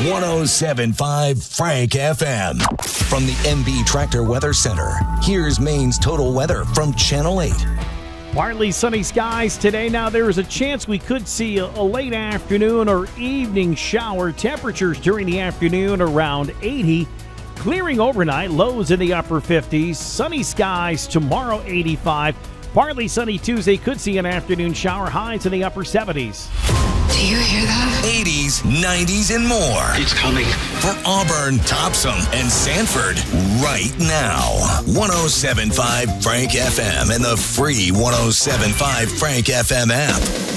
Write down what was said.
107.5 Frank FM. From the MB Tractor Weather Center, here's Maine's total weather from Channel 8. Partly sunny skies today. Now, there is a chance we could see a late afternoon or evening shower. Temperatures during the afternoon around 80. Clearing overnight, lows in the upper 50s. Sunny skies tomorrow, 85. Partly sunny Tuesday, could see an afternoon shower. Highs in the upper 70s. Do you hear that? 80s, 90s, and more. It's coming. For Auburn, Topsom, and Sanford, right now. 107.5 Frank FM and the free 107.5 Frank FM app.